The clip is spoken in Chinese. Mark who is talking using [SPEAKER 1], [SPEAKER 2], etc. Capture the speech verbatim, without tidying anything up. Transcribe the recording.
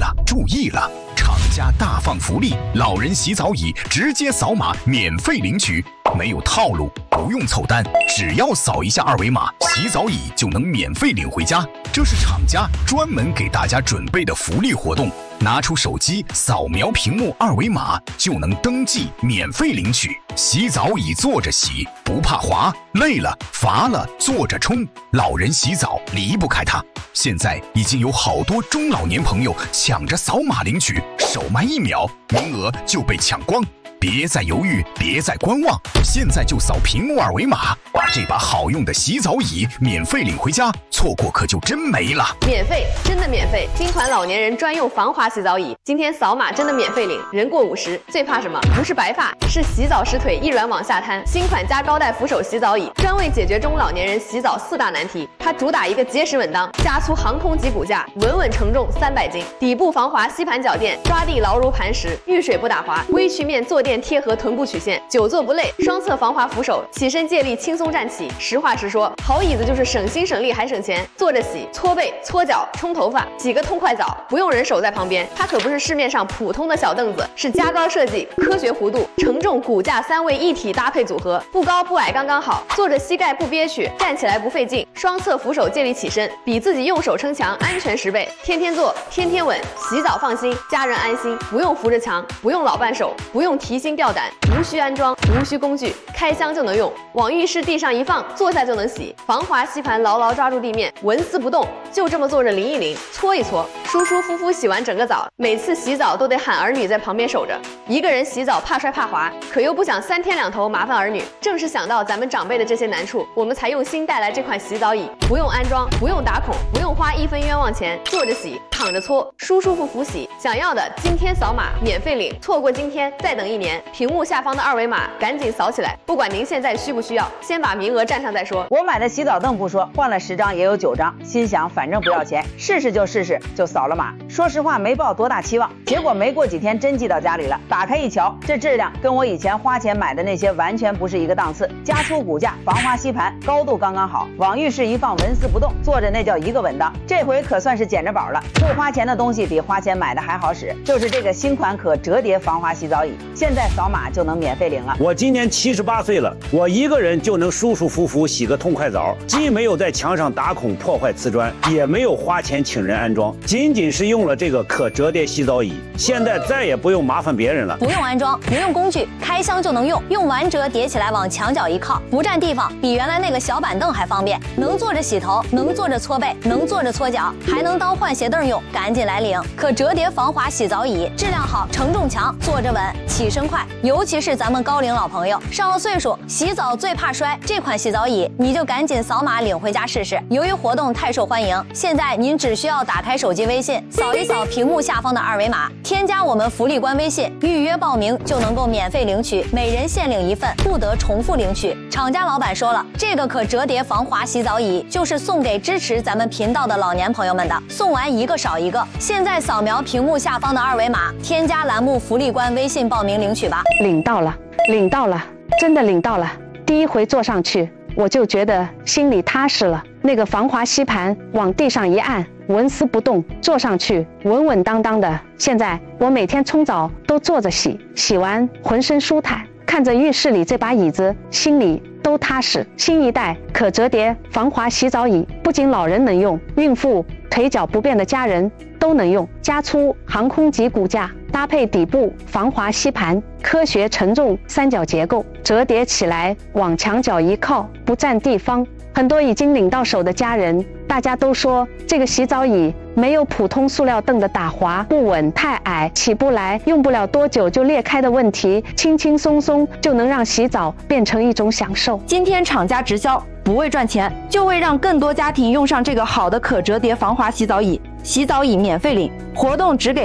[SPEAKER 1] 了，注意了！厂家大放福利，老人洗澡椅直接扫码免费领取，没有套路，不用凑单，只要扫一下二维码，洗澡椅就能免费领回家。这是厂家专门给大家准备的福利活动，拿出手机扫描屏幕二维码就能登记免费领取。洗澡椅坐着洗，不怕滑，累了乏了坐着冲，老人洗澡离不开它。现在已经有好多中老年朋友抢着扫码领取，手慢一秒，名额就被抢光。别再犹豫，别再观望，现在就扫屏幕二维码，把这把好用的洗澡椅免费领回家，错过可就真没了。
[SPEAKER 2] 免费，真的免费！新款老年人专用防滑洗澡椅，今天扫码真的免费领。人过五十，最怕什么？不是白发，是洗澡时腿一软往下瘫。新款加高带扶手洗澡椅，专为解决中老年人洗澡四大难题。它主打一个结实稳当，加粗航空级骨架，稳稳承重三百斤，底部防滑吸盘脚垫，抓地牢如磐石，遇水不打滑，微曲面坐垫贴合臀部曲线，久坐不累。双侧防滑扶手，起身借力轻松站起。实话实说，好椅子就是省心省力还省钱。坐着洗、搓背、搓脚、冲头发，洗个痛快澡，不用人手在旁边。它可不是市面上普通的小凳子，是加高设计、科学弧度、承重骨架三位一体搭配组合，不高不矮刚刚好，坐着膝盖不憋屈，站起来不费劲。双侧扶手借力起身，比自己用手撑墙安全十倍。天天坐，天天稳，洗澡放心，家人安心，不用扶着墙，不用老伴手，不用提心吊胆，无需安装，无需工具，开箱就能用，往浴室地上一放，坐下就能洗。防滑吸盘牢牢抓住地面，纹丝不动，就这么坐着淋一淋，搓一搓，舒舒服服洗完整个澡。每次洗澡都得喊儿女在旁边守着，一个人洗澡怕摔怕滑，可又不想三天两头麻烦儿女。正是想到咱们长辈的这些难处，我们才用心带来这款洗澡椅，不用安装，不用打孔，不用花一分冤枉钱，坐着洗，躺着搓，舒舒服服洗。想要的今天扫码免费领，错过今天再等一年。屏幕下方的二维码赶紧扫起来，不管您现在需不需要，先把名额占上再说。
[SPEAKER 3] 我买的洗澡凳不说，换了十张也有九张，心想反正不要钱，试试就试试，就扫了码。说实话没抱多大期望，结果没过几天真寄到家里了。打开一瞧，这质量跟我以前花钱买的那些完全不是一个档次。加粗骨架，防滑吸盘，高度刚刚好，往浴室一放纹丝不动，坐着那叫一个稳当。这回可算是捡着宝了，不花钱的东西比花钱买的还好使，就是这个新款可折叠防滑洗澡椅，现在扫码就能免费领了。
[SPEAKER 4] 我今年七十八岁了，我一个人就能舒舒服服洗个痛快澡，既没有在墙上打孔破坏瓷砖，也没有花钱请人安装，仅仅是用了这个可折叠洗澡椅，现在再也不用麻烦别人了。
[SPEAKER 5] 不用安装，不用工具，开箱就能用，用完折叠起来往墙角一靠，不占地方，比原来那个小板凳还方便。能坐着洗头，能坐着搓背，能坐着搓脚，还能当换鞋凳用，赶紧来领！可折叠防滑洗澡椅，质量好，承重强，坐着稳，起身快。尤其是咱们高龄老朋友，上了岁数，洗澡最怕摔，这款洗澡椅你就赶紧扫码领回家试试。由于活动太受欢迎，现在您只需要打开手机微信，扫一扫屏幕下方的二维码，添加我们福利官微信，预约报名就能够免费领取，每人限领一份，不得重复领取。厂家老板说了，这个可折叠防滑洗澡椅就是送给支持咱们频道的老年朋友们的，送完一个少一个。现在扫描屏幕下方的二维码，添加栏目福利官微信报名领取吧。
[SPEAKER 6] 领到了，领到了，真的领到了。第一回坐上去，我就觉得心里踏实了。那个防滑吸盘往地上一按，纹丝不动，坐上去稳稳当当的。现在我每天冲澡都坐着洗，洗完浑身舒坦，看着浴室里这把椅子，心里都踏实。新一代可折叠防滑洗澡椅，不仅老人能用，孕妇、腿脚不便的家人都能用。加粗航空级骨架，搭配底部防滑吸盘，科学承重三角结构，折叠起来往墙角一靠，不占地方。很多已经领到手的家人，大家都说这个洗澡椅没有普通塑料凳的打滑不稳，太矮起不来，用不了多久就裂开的问题，轻轻松松就能让洗澡变成一种享受。
[SPEAKER 7] 今天厂家直销，不为赚钱，就为让更多家庭用上这个好的可折叠防滑洗澡椅。洗澡椅免费领，活动只给